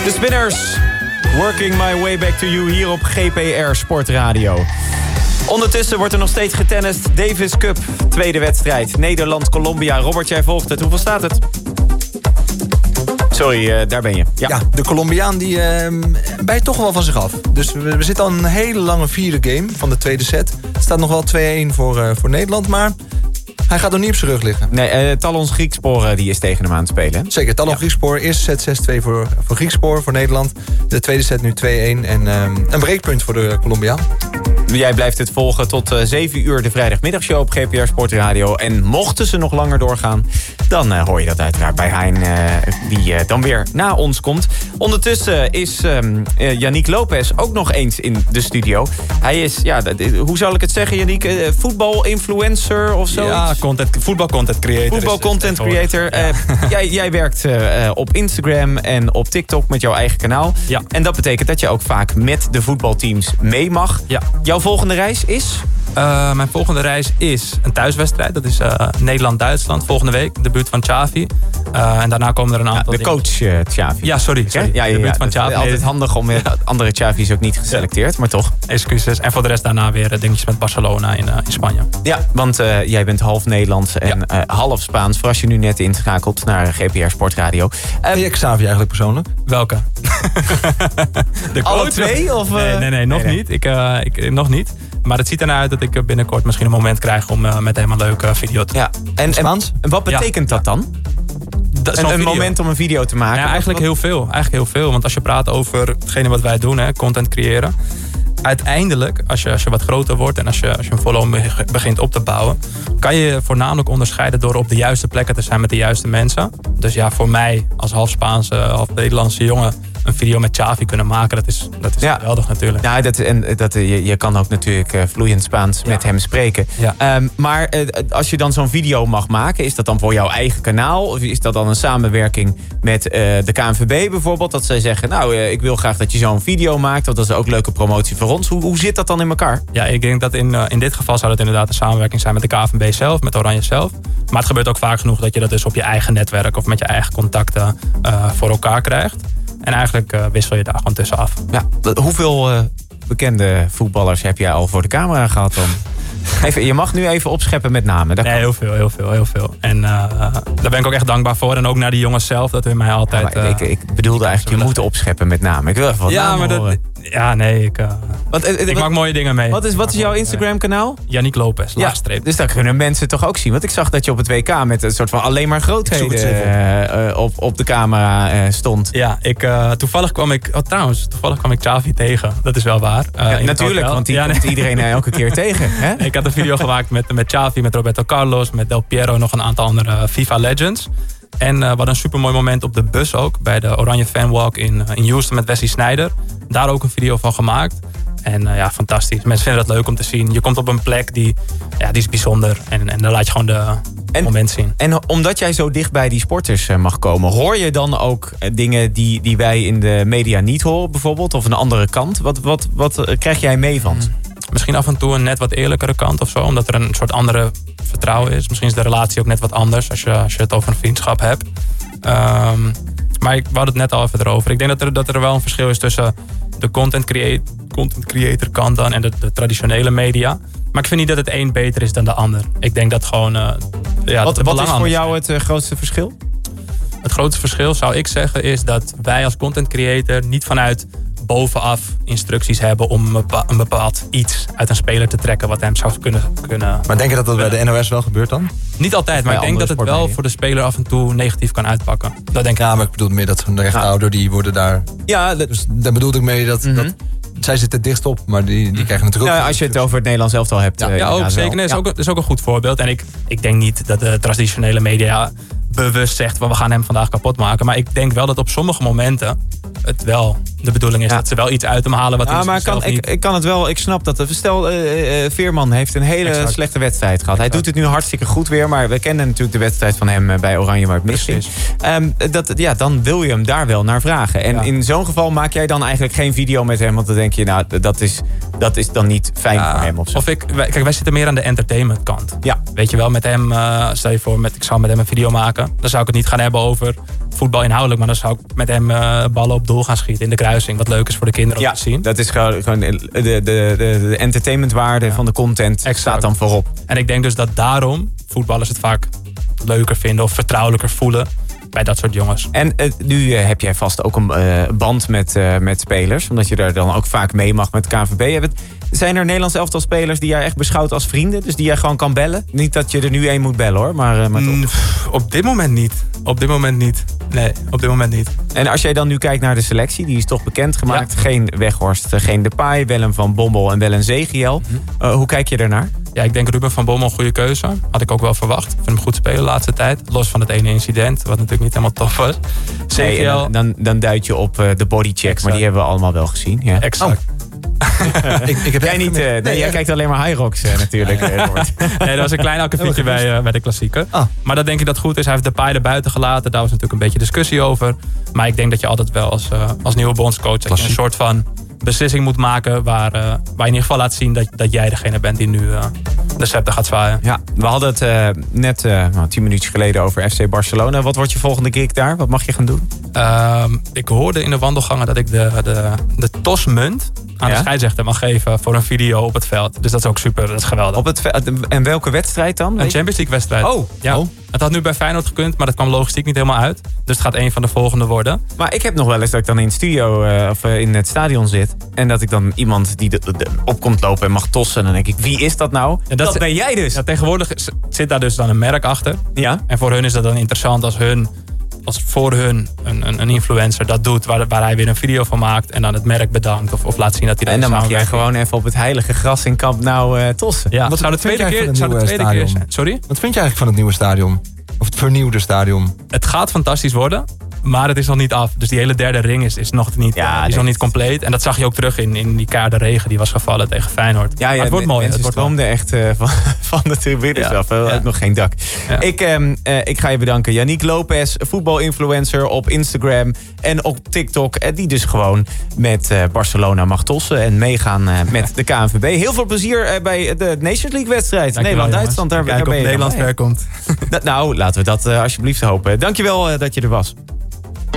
De Spinners, Working My Way Back to You hier op GPR Sportradio. Ondertussen wordt er nog steeds getennist. Davis Cup, tweede wedstrijd. Nederland-Colombia. Robert, jij volgt het. Hoeveel staat het? Sorry, daar ben je. Ja, de Colombiaan die bijt toch wel van zich af. Dus we zitten al een hele lange vierde game van de tweede set. Het staat nog wel 2-1 voor Nederland, maar hij gaat nog niet op zijn rug liggen. Nee, Talons Griekspoor die is tegen hem aan het spelen. Zeker, Talon Griekspoor. Eerste set 6-2 voor Griekspoor, voor Nederland. De tweede set nu 2-1 en een breekpunt voor de Colombiaan. Jij blijft het volgen tot 7 uur de vrijdagmiddagshow op GPR Sportradio. En mochten ze nog langer doorgaan, dan hoor je dat uiteraard bij Hein, die dan weer na ons komt. Ondertussen is Yannick Lopez ook nog eens in de studio. Hij is, hoe zal ik het zeggen, Yannick? Voetbal-influencer of zo? Ja, voetbal-content creator. Voetbal-content creator. Ja. Jij werkt op Instagram en op TikTok met jouw eigen kanaal. Ja. En dat betekent dat je ook vaak met de voetbalteams mee mag. Ja. Jouw volgende reis is? Mijn volgende reis is een thuiswedstrijd. Dat is Nederland-Duitsland volgende week. De buurt van Xavi. En daarna komen er een aantal de coach Xavi. Ja, sorry. Ja, de buurt van Xavi. Altijd handig om andere Xavi's ook niet geselecteerd, maar toch. Excuses. En voor de rest daarna weer dingetjes met Barcelona in Spanje. Ja, want jij bent half Nederlands en half Spaans. Voor als je nu net inschakelt naar GPR Sportradio. Ben je Xavi eigenlijk persoonlijk? Welke? De alle twee? Of, nee, nog niet. Ik nog niet. Maar het ziet ernaar uit dat ik binnenkort misschien een moment krijg om met hem een leuke video te maken. En wat betekent dat dan? Een moment om een video te maken? Ja, eigenlijk heel veel. Want als je praat over hetgene wat wij doen, content creëren. Uiteindelijk, als je wat groter wordt en als je een following begint op te bouwen, kan je voornamelijk onderscheiden door op de juiste plekken te zijn met de juiste mensen. Dus ja, voor mij als half Spaanse, half Nederlandse jongen een video met Xavi kunnen maken, dat is geweldig natuurlijk. Ja, je kan ook natuurlijk vloeiend Spaans met hem spreken. Ja. Maar als je dan zo'n video mag maken, is dat dan voor jouw eigen kanaal? Of is dat dan een samenwerking met de KNVB bijvoorbeeld? Dat zij zeggen, nou, ik wil graag dat je zo'n video maakt, want dat is ook leuke promotie voor ons. Hoe zit dat dan in elkaar? Ja, ik denk dat in dit geval zou het inderdaad een samenwerking zijn met de KNVB zelf, met Oranje zelf. Maar het gebeurt ook vaak genoeg dat je dat dus op je eigen netwerk of met je eigen contacten voor elkaar krijgt. En eigenlijk wissel je daar gewoon tussenaf. Ja, hoeveel bekende voetballers heb jij al voor de camera gehad dan? Je mag nu even opscheppen met namen. Nee, heel veel. En daar ben ik ook echt dankbaar voor. En ook naar die jongens zelf, dat hun mij altijd... ik bedoelde eigenlijk, je moet opscheppen met namen. Ik wil even wat namen horen. Ik maak mooie dingen mee. Wat is jouw Instagram kanaal? Yannick Lopez, laagstreep. Dus dat kunnen mensen toch ook zien. Want ik zag dat je op het WK met een soort van alleen maar grootheden op de camera stond. Ja, toevallig kwam ik Xavi tegen. Dat is wel waar. Natuurlijk, want die komt iedereen elke keer tegen. Hè? Ik had een video gemaakt met Xavi, met Roberto Carlos, met Del Piero, nog een aantal andere FIFA Legends. En we hadden een supermooi moment op de bus ook, bij de Oranje Fanwalk in Houston met Wesley Sneijder. Daar ook een video van gemaakt. En fantastisch. Mensen vinden dat leuk om te zien. Je komt op een plek die is bijzonder. En dan laat je gewoon de moment zien. En omdat jij zo dicht bij die sporters mag komen, hoor je dan ook dingen die wij in de media niet horen bijvoorbeeld? Of een andere kant? Wat krijg jij mee van? Misschien af en toe een net wat eerlijkere kant of zo. Omdat er een soort andere vertrouwen is. Misschien is de relatie ook net wat anders als je het over een vriendschap hebt. Maar we hadden het net al even erover. Ik denk dat er wel een verschil is tussen de content creator kant dan en de traditionele media. Maar ik vind niet dat het een beter is dan de ander. Ik denk dat gewoon... Wat is voor jou het grootste verschil? Het grootste verschil zou ik zeggen is dat wij als content creator niet vanuit bovenaf instructies hebben om een bepaald iets uit een speler te trekken wat hem zou kunnen. Maar denk je dat bij de NOS wel gebeurt dan? Niet altijd, maar ik denk dat het wel voor de speler af en toe negatief kan uitpakken. Dat denk ik. Ja, maar ik bedoel meer dat de rechthouder, die worden daar... Ja, dus daar bedoelde ik mee dat zij zitten het dichtst op, maar die krijgen natuurlijk ook... Als je het over het Nederlands elftal hebt. Ook zeker. Nee, dat is ook een goed voorbeeld. En ik denk niet dat de traditionele media bewust zegt, we gaan hem vandaag kapot maken. Maar ik denk wel dat op sommige momenten het wel de bedoeling is dat ze wel iets uit hem halen wat hij maar zelf niet... ik kan het wel, ik snap dat. Stel, Veerman heeft een hele slechte wedstrijd gehad. Hij doet het nu hartstikke goed weer, maar we kennen natuurlijk de wedstrijd van hem bij Oranje waar het misging. Dan wil je hem daar wel naar vragen. En in zo'n geval maak jij dan eigenlijk geen video met hem, want dan denk je, nou, dat is dan niet fijn voor hem. Of kijk, wij zitten meer aan de entertainment kant. Ja. Weet je wel, met hem, stel je voor, ik zou met hem een video maken. Dan zou ik het niet gaan hebben over voetbal inhoudelijk, maar dan zou ik met hem ballen op doel gaan schieten in de kruising. Wat leuk is voor de kinderen om te zien. Dat is gewoon de entertainmentwaarde van de content staat dan voorop. En ik denk dus dat daarom voetballers het vaak leuker vinden of vertrouwelijker voelen bij dat soort jongens. En nu heb jij vast ook een band met spelers, omdat je daar dan ook vaak mee mag met KNVB. Zijn er Nederlands elftal spelers die jij echt beschouwt als vrienden? Dus die jij gewoon kan bellen? Niet dat je er nu één moet bellen hoor, maar op dit moment niet. Nee, op dit moment niet. En als jij dan nu kijkt naar de selectie, die is toch bekendgemaakt. Ja. Geen Weghorst, geen Depay, wel een Van Bommel en wel een Zegiel. Hoe kijk je daarnaar? Ja, ik denk Ruben van Bommel een goede keuze. Had ik ook wel verwacht. Ik vind hem goed spelen de laatste tijd. Los van het ene incident, wat natuurlijk niet helemaal tof was. Zegiel, dan duid je op de bodycheck, maar die hebben we allemaal wel gezien. Ja. Exact. Ik heb jij niet. Jij kijkt alleen maar High Rocks natuurlijk. Nee, dat was een klein akkefietje bij de klassieker. Maar dat denk ik dat goed is. Hij heeft Depay er buiten gelaten. Daar was natuurlijk een beetje discussie over. Maar ik denk dat je altijd wel als nieuwe bondscoach een soort van beslissing moet maken waar je in ieder geval laat zien dat jij degene bent die nu de scepter gaat zwaaien. Ja, we hadden het net 10 minuutjes geleden over FC Barcelona. Wat wordt je volgende gig daar? Wat mag je gaan doen? Ik hoorde in de wandelgangen dat ik de tosmunt aan de scheidsrechter mag geven voor een video op het veld. Dus dat is ook super, dat is geweldig. Op het en welke wedstrijd dan? Een Champions League wedstrijd. Ja. Het had nu bij Feyenoord gekund, maar dat kwam logistiek niet helemaal uit. Dus het gaat een van de volgende worden. Maar ik heb nog wel eens dat ik dan in het studio of in het stadion zit. En dat ik dan iemand die op komt lopen en mag tossen. En dan denk ik, wie is dat nou? Ja, dat ben jij dus. Ja, tegenwoordig zit daar dus dan een merk achter. Ja. En voor hun is dat dan interessant als voor hun een influencer dat doet, waar hij weer een video van maakt en dan het merk bedankt of laat zien dat hij dat. En dan mag jij gewoon even op het heilige gras in Camp Nou tossen. Ja. Wat zou de tweede keer zijn? Sorry? Wat vind je eigenlijk van het nieuwe stadion? Of het vernieuwde stadion? Het gaat fantastisch worden. Maar het is nog niet af. Dus die hele derde ring is nog niet, is nog niet compleet. En dat zag je ook terug in die keiharde regen die was gevallen tegen Feyenoord. Ja, het wordt mooi. Het stroomde echt van de tribune af. Ook nog geen dak. Ja. Ik ga je bedanken. Yannick Lopez, voetbalinfluencer op Instagram en op TikTok. Die dus gewoon met Barcelona mag tossen en meegaan met de KNVB. Heel veel plezier bij de Nations League wedstrijd. Nederland-Duitsland. Kijken of Nederland ver komt. Nou, laten we dat alsjeblieft hopen. Dankjewel dat je er was.